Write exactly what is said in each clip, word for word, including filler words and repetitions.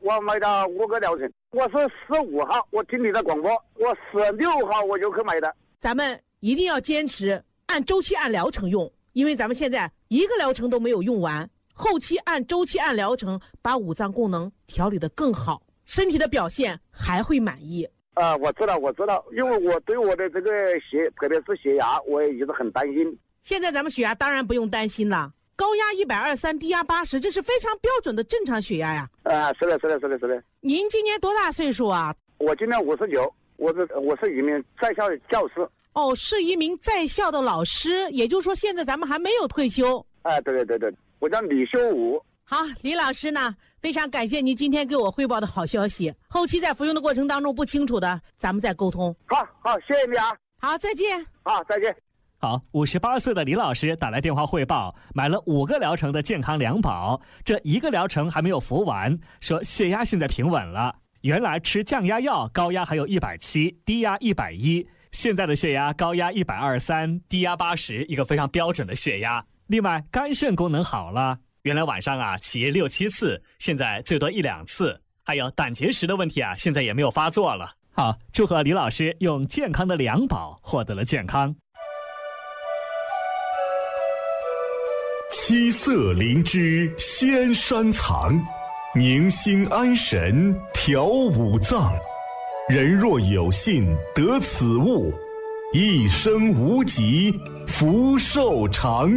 我买了五个疗程。我是十五号，我听你的广播，我十六号我就去买的。 咱们一定要坚持按周期按疗程用，因为咱们现在一个疗程都没有用完，后期按周期按疗程把五脏功能调理得更好，身体的表现还会满意。 啊、呃，我知道，我知道，因为我对我的这个血，特别是血压，我也一直很担心。 现在咱们血压当然不用担心了，高压一百二十三，低压八十，这是非常标准的正常血压呀。 啊、呃，是的，是的，是的，是的。 您今年多大岁数啊？ 我今年五十九，我是我是一名在校教师。 哦，是一名在校的老师，也就是说现在咱们还没有退休。 啊、呃，对对对对，我叫李修武。 好，李老师呢，非常感谢您今天给我汇报的好消息。后期在服用的过程当中不清楚的，咱们再沟通。 好好，谢谢你啊。 好，再见。 好，再见。 好，五十八岁的李老师打来电话汇报，买了五个疗程的健康良宝，这一个疗程还没有服完，说血压现在平稳了。原来吃降压药，高压还有一百七，低压一百一，现在的血压高压一百二十三，低压八十，一个非常标准的血压。另外，肝肾功能好了，原来晚上啊起夜六七次，现在最多一两次。还有胆结石的问题啊，现在也没有发作了。好，祝贺李老师用健康的良宝获得了健康。 七色灵芝仙山藏，宁心安神调五脏。人若有信得此物，一生无疾福寿长。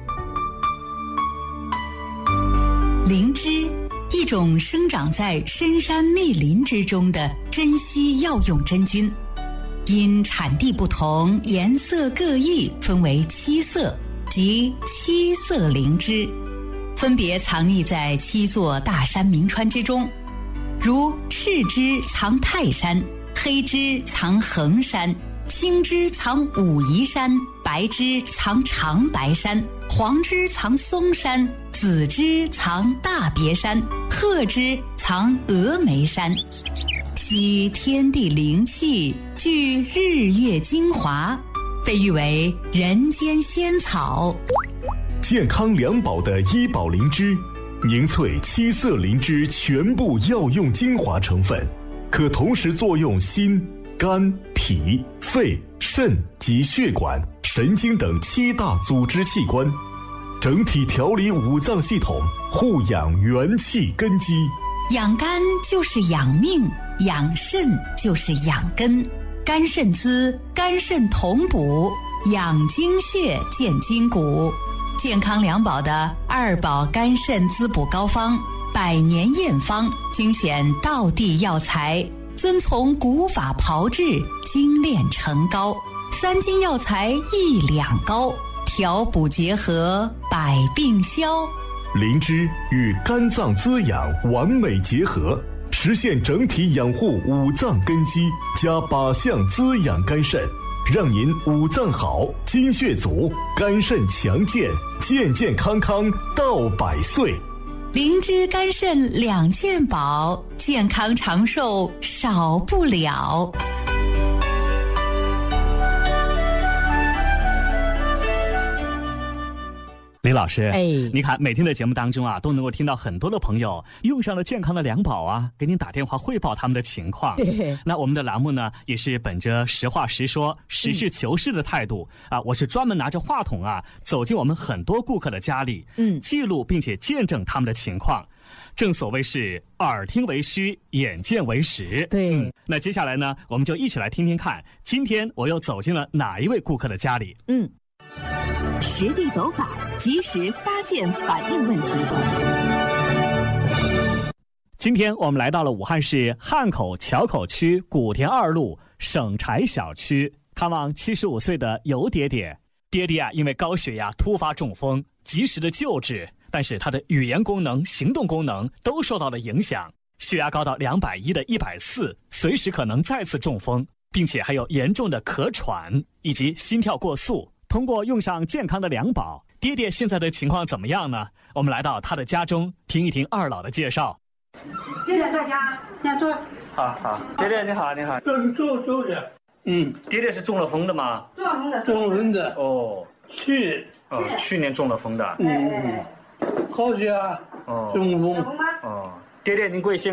灵芝，一种生长在深山密林之中的珍稀药用真菌，因产地不同，颜色各异，分为七色，即七色灵芝，分别藏匿在七座大山名川之中，如赤芝藏泰山，黑芝藏衡山，青芝藏武夷山，白芝藏长白山，黄芝藏嵩山，紫芝藏大别山，褐芝藏峨眉山。吸天地灵气，聚日月精华，被誉为人间仙草。 健康良宝的医宝灵芝，凝萃七色灵芝全部药用精华成分，可同时作用心、肝、脾、肺、肾及血管、神经等七大组织器官，整体调理五脏系统，护养元气根基。 养肝就是养命，养肾就是养根。肝肾滋，肝肾同补，养精血，健筋骨。健康良宝的二宝肝肾滋补膏方，百年验方，精选道地药材，遵从古法炮制，精炼成膏。三金药材一两膏，调补结合，百病消。 灵芝与肝脏滋养完美结合，实现整体养护五脏根基，加靶向滋养肝肾，让您五脏好，精血足，肝肾强健，健健康康到百岁。 灵芝肝肾两件宝，健康长寿少不了。 李老师， 哎， 你看每天的节目当中啊，都能够听到很多的朋友用上了健康的良宝啊，给您打电话汇报他们的情况。 对， 那我们的栏目呢，也是本着实话实说、实事求是的态度、嗯、啊，我是专门拿着话筒啊，走进我们很多顾客的家里，嗯，记录并且见证他们的情况。正所谓是耳听为虚，眼见为实。 对、嗯， 那接下来呢，我们就一起来听听看，今天我又走进了哪一位顾客的家里。 嗯。 实地走访，及时发现反映问题。 今天我们来到了武汉市汉口桥口区古田二路省柴小区，看望七十五岁的尤爹爹。爹爹啊，因为高血压突发中风，及时的救治，但是他的语言功能、行动功能都受到了影响，血压高到两百一的一百四，随时可能再次中风，并且还有严重的咳喘以及心跳过速。通过用上健康的良宝，爹爹现在的情况怎么样呢？我们来到他的家中，听一听二老的介绍。 爹爹在家，先坐。 好好，爹爹你好，你好。 坐坐坐着。嗯， 爹爹是中了风的吗？ 中了风的。中了风的。 哦， 去哦，去年中了风的。 嗯嗯，高血压。哦，中风。 哦，爹爹您贵姓